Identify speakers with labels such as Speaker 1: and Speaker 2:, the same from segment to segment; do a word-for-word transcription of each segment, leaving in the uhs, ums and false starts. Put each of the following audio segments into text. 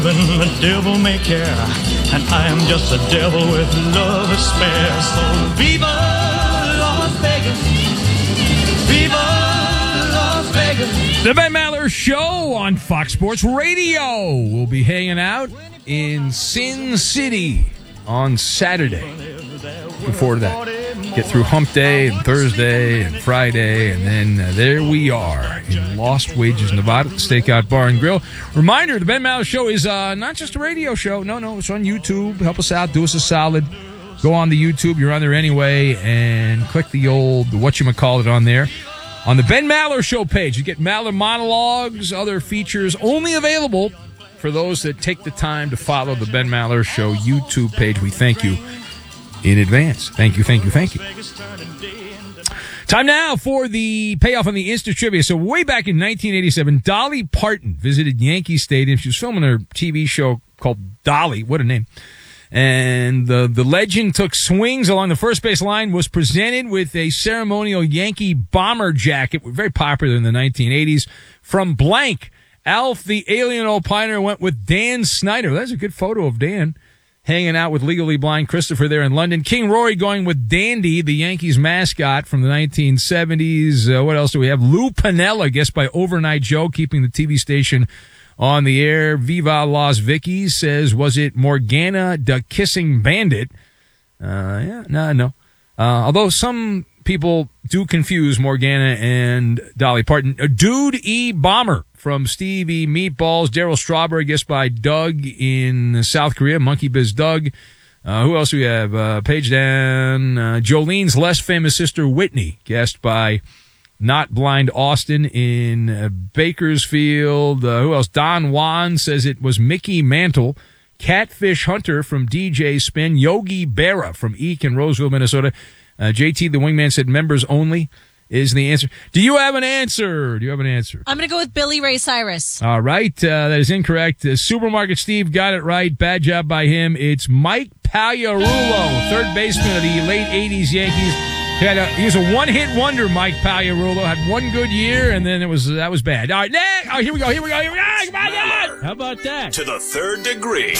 Speaker 1: The devil may care, and I am just a devil with love to spare. So viva Las Vegas, viva Las Vegas.
Speaker 2: The Ben Maller Show on Fox Sports Radio. We'll be hanging out in Sin City on Saturday. Looking forward to that. Get through Hump Day and Thursday and Friday, and then uh, there we are in Lost Wages, Nevada, at the Stakeout Bar and Grill. Reminder, the Ben Maller Show is uh, not just a radio show. No, no, it's on YouTube. Help us out. Do us a solid. Go on the YouTube. You're on there anyway, and click the old whatchamacallit on there. On the Ben Maller Show page, you get Maller monologues, other features only available for those that take the time to follow the Ben Maller Show YouTube page. We thank you in advance. Thank you, thank you, thank you. Time now for the payoff on the Insta Trivia. So way back in nineteen eighty-seven, Dolly Parton visited Yankee Stadium. She was filming her T V show called Dolly. What a name. And the, the legend took swings along the first base line, was presented with a ceremonial Yankee bomber jacket, very popular in the nineteen eighties, from blank. Alf, the alien opiner, went with Dan Snyder. That's a good photo of Dan hanging out with Legally Blind Christopher there in London. King Rory going with Dandy, the Yankees mascot from the nineteen seventies. Uh, what else do we have? Lou Piniella, guessed by Overnight Joe, keeping the T V station on the air. Viva Las Vickies says, was it Morgana the Kissing Bandit? Uh, yeah, no, no. Uh, although some people do confuse Morgana and Dolly Parton. Uh, Dude E. Bomber from Stevie Meatballs. Daryl Strawberry, guessed by Doug in South Korea. Monkey Biz Doug. Uh, who else do we have? Uh, page down. Uh, Jolene's less famous sister, Whitney, guessed by Not Blind Austin in uh, Bakersfield. Uh, who else? Don Juan says it was Mickey Mantle. Catfish Hunter from D J Spin. Yogi Berra from Eek in Roseville, Minnesota. Uh, J T, the wingman, said members only is the answer. Do you have an answer? Do you have an answer?
Speaker 3: I'm going to go with Billy Ray Cyrus.
Speaker 2: All right. Uh, that is incorrect. Uh, Supermarket Steve got it right. Bad job by him. It's Mike Pagliarulo, third baseman of the late eighties Yankees. He, had a, he was a one-hit wonder, Mike Pagliarulo. Had one good year, and then it was that was bad. All right, next. Oh, here we go, here we go, here we go. Come on, yeah. How about that?
Speaker 4: To the third degree.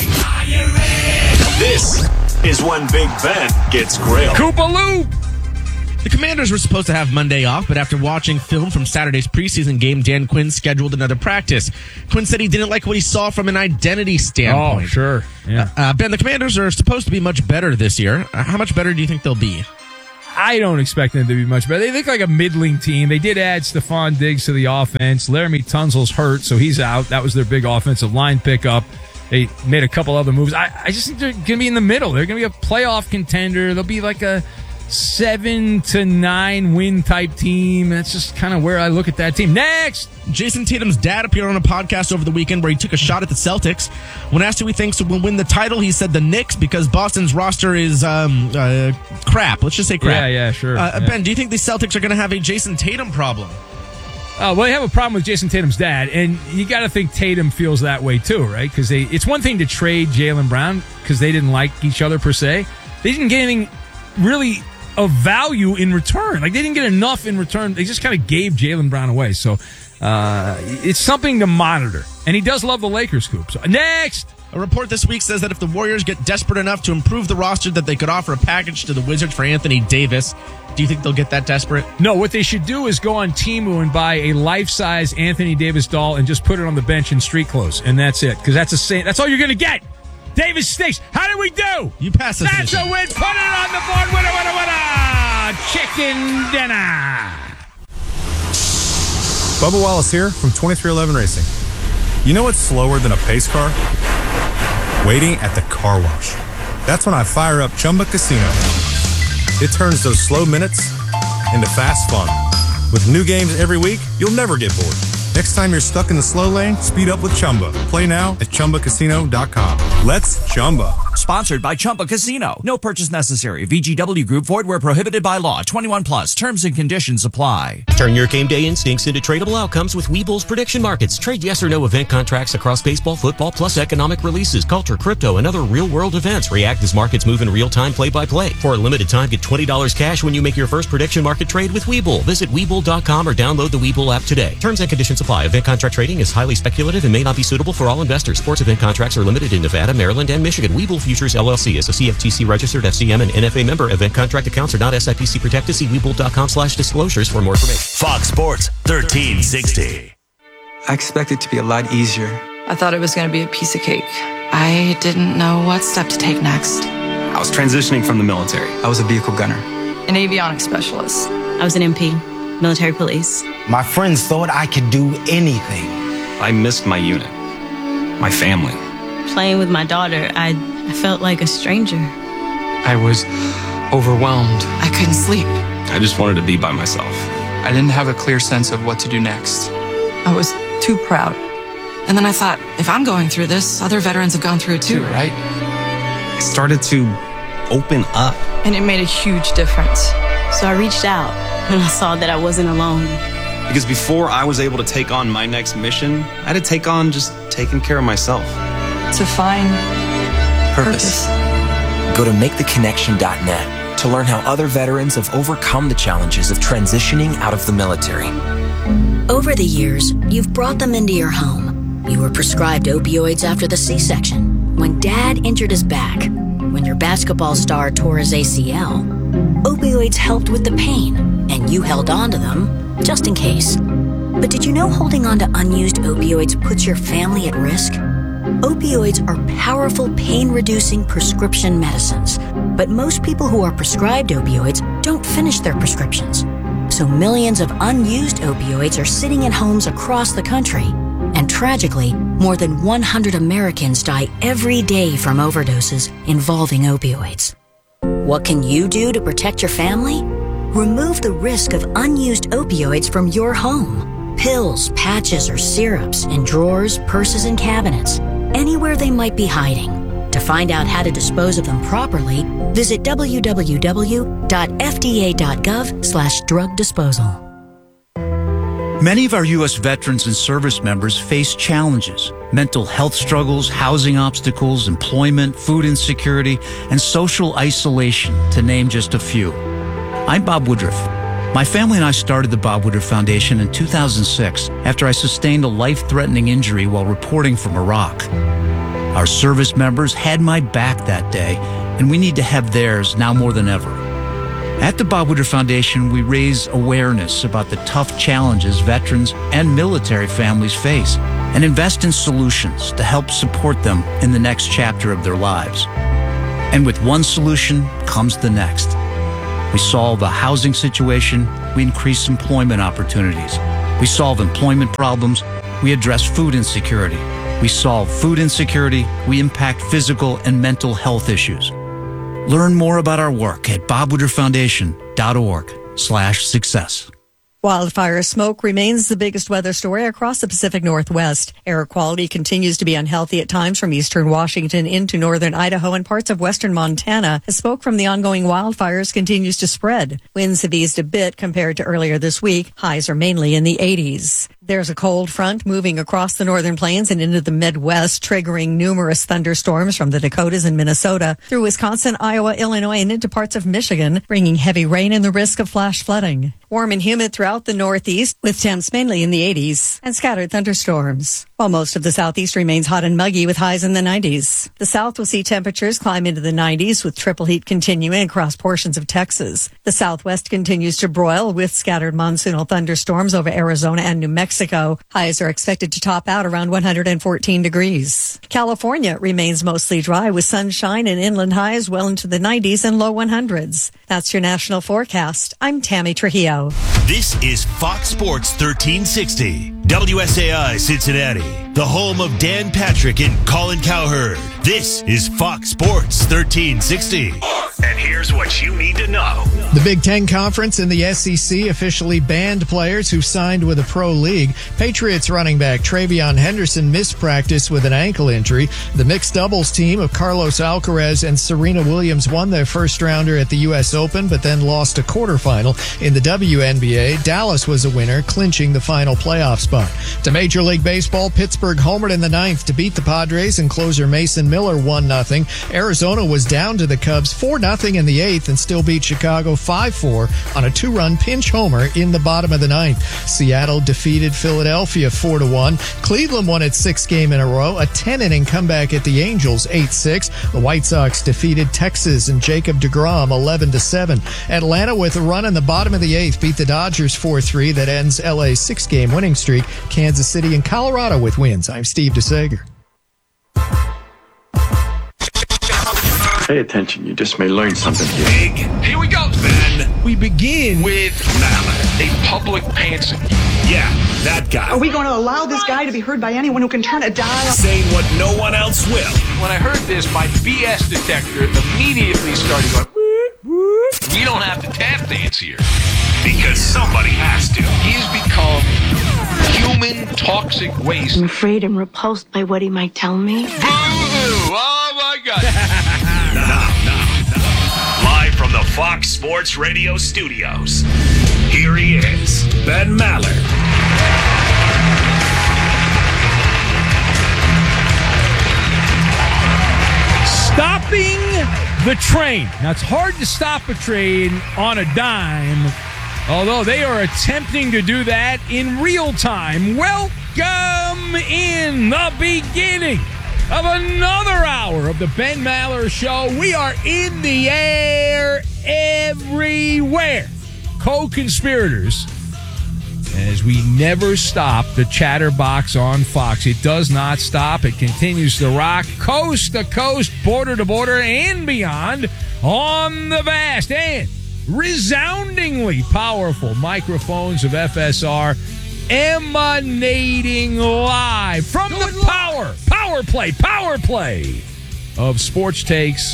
Speaker 4: This is when Big Ben gets grilled.
Speaker 2: Koopaloo.
Speaker 5: The Commanders were supposed to have Monday off, but after watching film from Saturday's preseason game, Dan Quinn scheduled another practice. Quinn said he didn't like what he saw from an identity standpoint.
Speaker 2: Oh, sure. Yeah.
Speaker 5: Uh, uh, Ben, the Commanders are supposed to be much better this year. Uh, how much better do you think they'll be?
Speaker 2: I don't expect them to be much better. They look like a middling team. They did add Stephon Diggs to the offense. Laramie Tunsil's hurt, so he's out. That was their big offensive line pickup. They made a couple other moves. I, I just think they're going to be in the middle. They're going to be a playoff contender. They'll be like a seven to nine win type team. That's just kind of where I look at that team. Next!
Speaker 5: Jason Tatum's dad appeared on a podcast over the weekend where he took a shot at the Celtics. When asked who he thinks will win the title, he said the Knicks because Boston's roster is um, uh, crap. Let's just say crap.
Speaker 2: Yeah, yeah, sure.
Speaker 5: Uh,
Speaker 2: yeah.
Speaker 5: Ben, do you think the Celtics are going to have a Jason Tatum problem?
Speaker 2: Uh, well, they have a problem with Jason Tatum's dad, and you got to think Tatum feels that way too, right? Because they it's one thing to trade Jaylen Brown because they didn't like each other per se. They didn't get anything really of value in return. Like, they didn't get enough in return. They just kind of gave Jaylen Brown away. So uh, it's something to monitor. And he does love the Lakers, Coop. So, next!
Speaker 5: A report this week says that if the Warriors get desperate enough to improve the roster, that they could offer a package to the Wizards for Anthony Davis. Do you think they'll get that desperate?
Speaker 2: No, what they should do is go on Temu and buy a life-size Anthony Davis doll and just put it on the bench in street clothes. And that's it. Because that's, a, that's all you're going to get. Davis stinks. How did we do?
Speaker 5: You pass this.
Speaker 2: That's a win. Put it on the board. Winner, winner, winner. Chicken dinner.
Speaker 6: Bubba Wallace here from twenty-three eleven Racing. You know what's slower than a pace car? Waiting at the car wash. That's when I fire up Chumba Casino. It turns those slow minutes into fast fun. With new games every week, you'll never get bored. Next time you're stuck in the slow lane, speed up with Chumba. Play now at Chumba Casino dot com. Let's Chumba.
Speaker 7: Sponsored by Chumba Casino. No purchase necessary. V G W Group. Void where prohibited by law. twenty-one plus. Terms and conditions apply.
Speaker 8: Turn your game day instincts into tradable outcomes with Webull's prediction markets. Trade yes or no event contracts across baseball, football, plus economic releases, culture, crypto, and other real-world events. React as markets move in real time, play-by-play. For a limited time, get twenty dollars cash when you make your first prediction market trade with Webull. Visit Webull dot com or download the Webull app today. Terms and conditions apply. Event contract trading is highly speculative and may not be suitable for all investors. Sports event contracts are limited in Nevada, Maryland, and Michigan. Webull Futures L L C is a C F T C registered F C M and N F A member. Event contract accounts are not S I P C protected. See Webull dot com slash disclosures for more information.
Speaker 4: Fox Sports thirteen sixty.
Speaker 9: I expected it to be a lot easier.
Speaker 10: I thought it was going to be a piece of cake. I didn't know what step to take next.
Speaker 9: I was transitioning from the military. I was a vehicle gunner.
Speaker 10: An avionics specialist.
Speaker 3: I was an M P, military police.
Speaker 11: My friends thought I could do anything.
Speaker 9: I missed my unit, my family.
Speaker 3: Playing with my daughter, I, I felt like a stranger.
Speaker 9: I was overwhelmed.
Speaker 10: I couldn't sleep.
Speaker 9: I just wanted to be by myself. I didn't have a clear sense of what to do next.
Speaker 10: I was too proud. And then I thought, if I'm going through this, other veterans have gone through it too,
Speaker 9: too right? I started to open up.
Speaker 10: And it made a huge difference.
Speaker 3: So I reached out and I saw that I wasn't alone.
Speaker 9: Because before I was able to take on my next mission, I had to take on just taking care of myself.
Speaker 10: To find purpose. purpose.
Speaker 12: Go to make the connection dot net to learn how other veterans have overcome the challenges of transitioning out of the military.
Speaker 13: Over the years, you've brought them into your home. You were prescribed opioids after the C-section, when Dad injured his back, when your basketball star tore his A C L. Opioids helped with the pain, and you held on to them just in case. But did you know holding on to unused opioids puts your family at risk? Opioids are powerful pain-reducing prescription medicines, but most people who are prescribed opioids don't finish their prescriptions. So millions of unused opioids are sitting in homes across the country. And tragically, more than one hundred Americans die every day from overdoses involving opioids. What can you do to protect your family? Remove the risk of unused opioids from your home. Pills, patches, or syrups in drawers, purses, and cabinets, anywhere they might be hiding. To find out how to dispose of them properly, visit w w w dot f d a dot gov slash drug disposal.
Speaker 14: Many of our U S veterans and service members face challenges: mental health struggles, housing obstacles, employment, food insecurity, and social isolation, to name just a few. I'm Bob Woodruff. My family and I started the Bob Woodruff Foundation in two thousand six after I sustained a life-threatening injury while reporting from Iraq. Our service members had my back that day, and we need to have theirs now more than ever. At the Bob Woodruff Foundation, we raise awareness about the tough challenges veterans and military families face and invest in solutions to help support them in the next chapter of their lives. And with one solution comes the next. We solve the housing situation, we increase employment opportunities. We solve employment problems, we address food insecurity. We solve food insecurity, we impact physical and mental health issues. Learn more about our work at bob woodruff foundation dot org slash success.
Speaker 15: Wildfire smoke remains the biggest weather story across the Pacific Northwest. Air quality continues to be unhealthy at times from eastern Washington into northern Idaho and parts of western Montana as smoke from the ongoing wildfires continues to spread. Winds have eased a bit compared to earlier this week. Highs are mainly in the eighties. There's a cold front moving across the northern plains and into the Midwest, triggering numerous thunderstorms from the Dakotas and Minnesota through Wisconsin, Iowa, Illinois, and into parts of Michigan, bringing heavy rain and the risk of flash flooding. Warm and humid throughout the Northeast, with temps mainly in the eighties, and scattered thunderstorms. While most of the Southeast remains hot and muggy with highs in the nineties. The South will see temperatures climb into the nineties, with triple heat continuing across portions of Texas. The Southwest continues to broil with scattered monsoonal thunderstorms over Arizona and New Mexico. Highs are expected to top out around one hundred fourteen degrees. California remains mostly dry with sunshine and inland highs well into the nineties and low hundreds. That's your national forecast. I'm Tammy Trujillo.
Speaker 4: This is Fox Sports thirteen sixty, W S A I Cincinnati, the home of Dan Patrick and Colin Cowherd. This is Fox Sports thirteen sixty. And here's what you need to know.
Speaker 16: The Big Ten Conference and the S E C officially banned players who signed with a pro league. Patriots running back Travion Henderson missed practice with an ankle injury. The mixed doubles team of Carlos Alcaraz and Serena Williams won their first rounder at the U S Open, but then lost a quarterfinal. In the W N B A, Dallas was a winner, clinching the final playoff spot. To Major League Baseball, Pittsburgh homered in the ninth to beat the Padres, and closer Mason Miller one nothing. Arizona was down to the Cubs four nothing in the eighth and still beat Chicago five four on a two-run pinch homer in the bottom of the ninth. Seattle defeated Philadelphia four to one. Cleveland won its sixth game in a row, a ten-inning comeback at the Angels eight six. The White Sox defeated Texas and Jacob deGrom eleven to seven. Atlanta, with a run in the bottom of the eighth, beat the Dodgers four three. That ends L A's six-game winning streak. Kansas City and Colorado with wins. I'm Steve DeSager.
Speaker 17: Pay attention, you just may learn something here.
Speaker 18: Big. Here we go, Ben. We begin with Maller, a public pantser.
Speaker 4: Yeah, that guy.
Speaker 19: Are we going to allow this guy to be heard by anyone who can turn a dial?
Speaker 4: Saying what no one else will.
Speaker 18: When I heard this, my B S detector immediately started going, whoop, whoop. We don't have to tap dance here.
Speaker 4: Because somebody has to.
Speaker 18: He has become human toxic waste.
Speaker 20: I'm afraid I'm repulsed by what he might tell me.
Speaker 18: Boo-hoo! Oh, my God.
Speaker 4: Now, now, now. Live from the Fox Sports Radio studios, here he is, Ben Maller.
Speaker 2: Stopping the train. Now, it's hard to stop a train on a dime, although they are attempting to do that in real time. Welcome in the beginning of another hour of the Ben Maller Show. We are in the air everywhere. Co-conspirators, as we never stop the chatterbox on Fox. It does not stop. It continues to rock coast to coast, border to border, and beyond on the vast and resoundingly powerful microphones of F S R, emanating live from the power, power play, power play of Sports Takes,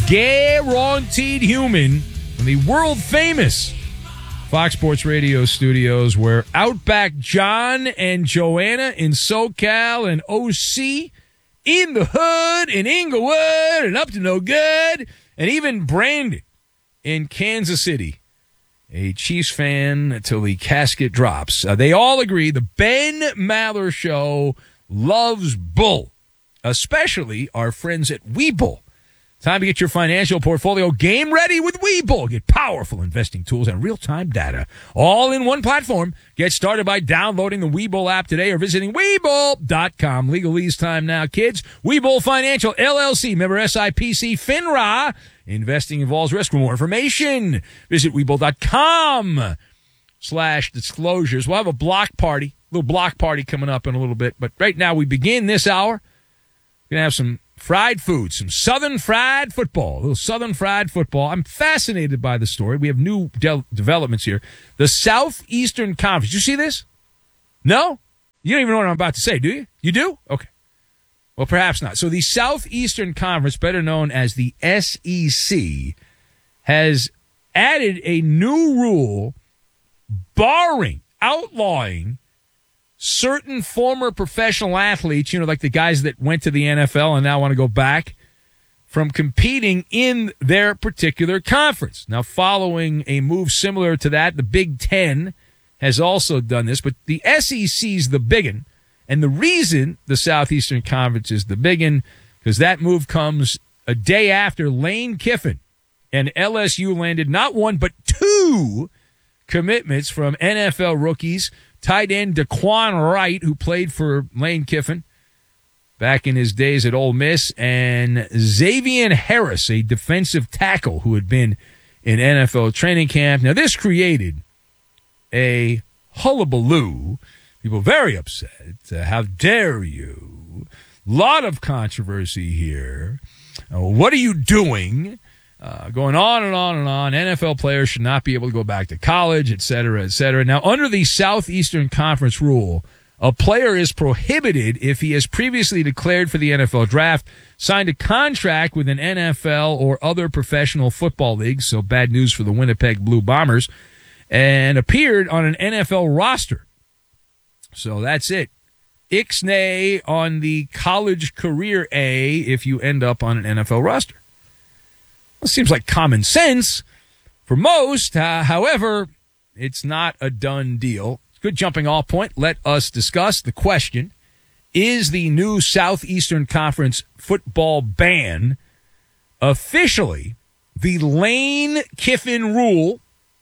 Speaker 2: guaranteed human, from the world famous Fox Sports Radio studios, where Outback John and Joanna in SoCal and O C, in the hood in Inglewood and up to no good, and even Brandon in Kansas City, a Chiefs fan until the casket drops. Uh, they all agree the Ben Maller Show loves bull, especially our friends at Webull. Time to get your financial portfolio game ready with Webull. Get powerful investing tools and real-time data all in one platform. Get started by downloading the Webull app today or visiting Webull dot com. Legalese time now, kids. Webull Financial, L L C, member S I P C, FINRA. Investing involves risk. For more information, visit Webull dot com slash disclosures. We'll have a block party, a little block party coming up in a little bit. But right now, we begin this hour. We're going to have some fried food, some Southern fried football, a little Southern fried football. I'm fascinated by the story. We have new de- developments here. The Southeastern Conference. You see this? No? You don't even know what I'm about to say, do you? You do? Okay. Well, perhaps not. So the Southeastern Conference, better known as the S E C, has added a new rule barring, outlawing certain former professional athletes, you know, like the guys that went to the N F L and now want to go back, from competing in their particular conference. Now, following a move similar to that, the Big Ten has also done this, but the S E C's the biggin'. And the reason the Southeastern Conference is the biggin', because that move comes a day after Lane Kiffin and L S U landed not one but two commitments from N F L rookies. Tight end Daquan Wright, who played for Lane Kiffin back in his days at Ole Miss, and Xavier Harris, a defensive tackle who had been in N F L training camp. Now, this created a hullabaloo. People very upset. Uh, how dare you? Lot of controversy here. Uh, what are you doing? Uh, going on and on and on. N F L players should not be able to go back to college, et cetera, et cetera. Now, under the Southeastern Conference rule, A player is prohibited if he has previously declared for the N F L draft, signed a contract with an N F L or other professional football league, so bad news for the Winnipeg Blue Bombers, and appeared on an N F L roster. So that's it. Ixnay on the college career A if you end up on an N F L roster. Well, seems like common sense for most. Uh, however, it's not a done deal. Good jumping off point. Let us discuss the question. Is the new Southeastern Conference football ban officially the Lane Kiffin rule?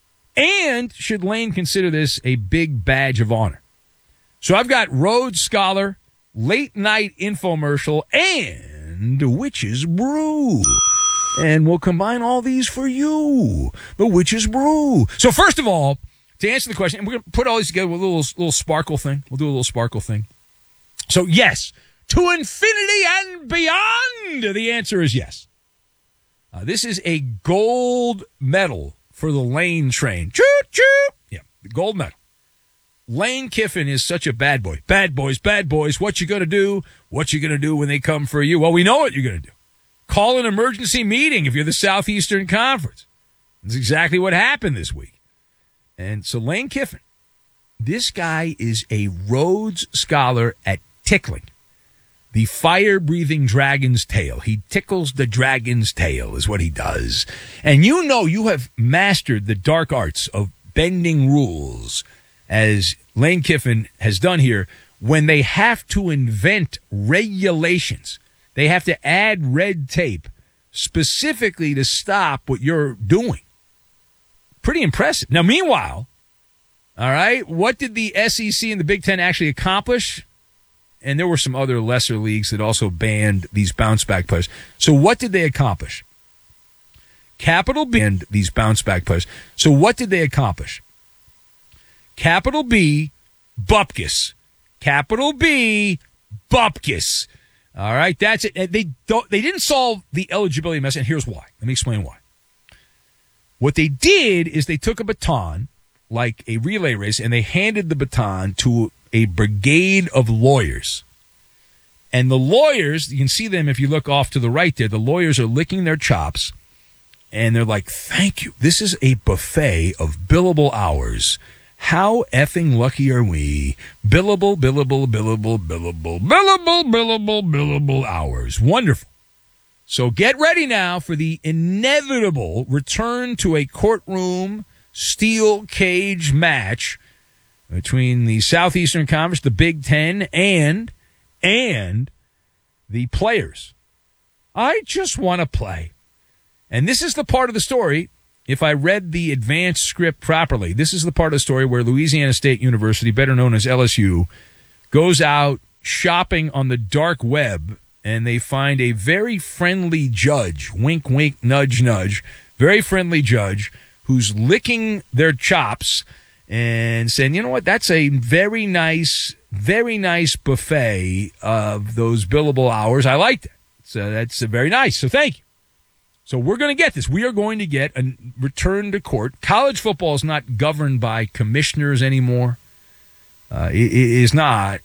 Speaker 2: And should Lane consider this a big badge of honor? So I've got Rhodes Scholar, late night infomercial, and Witch's Brew. And we'll combine all these for you. The Witch's Brew. So first of all, to answer the question, and we're going to put all these together with a little, little sparkle thing. We'll do a little sparkle thing. So yes, to infinity and beyond, the answer is yes. Uh, this is a gold medal for the Lane train. Choo choo. Yeah, the gold medal. Lane Kiffin is such a bad boy. Bad boys, bad boys. What you going to do? What you going to do when they come for you? Well, we know what you're going to do. Call an emergency meeting if you're the Southeastern Conference. That's exactly what happened this week. And so Lane Kiffin, this guy is a Rhodes Scholar at tickling the fire-breathing dragon's tail. He tickles the dragon's tail is what he does. And you know you have mastered the dark arts of bending rules, as Lane Kiffin has done here, when they have to invent regulations. They have to add red tape specifically to stop what you're doing. Pretty impressive. Now, meanwhile, all right, what did the S E C and the Big Ten actually accomplish? And there were some other lesser leagues that also banned these bounce-back players. So what did they accomplish? Capital B banned these bounce-back players. So what did they accomplish? Capital B, Bupkis. Capital B, Bupkis. All right, that's it. They don't. They didn't solve the eligibility mess, and here's why. Let me explain why. What they did is they took a baton, like a relay race, and they handed the baton to a brigade of lawyers. And the lawyers, you can see them if you look off to the right there, the lawyers are licking their chops, and they're like, thank you. This is a buffet of billable hours. How effing lucky are we? Billable, billable, billable, billable, billable, billable, billable hours. Wonderful. So get ready now for the inevitable return to a courtroom steel cage match between the Southeastern Conference, the Big Ten, and, and the players. I just want to play. And this is the part of the story, if I read the advanced script properly, this is the part of the story where Louisiana State University, better known as L S U, goes out shopping on the dark web, and they find a very friendly judge, wink, wink, nudge, nudge, very friendly judge who's licking their chops and saying, you know what, that's a very nice, very nice buffet of those billable hours. I like that. So that's very nice. So thank you. So we're going to get this. We are going to get a return to court. College football is not governed by commissioners anymore. Uh, it, it is not.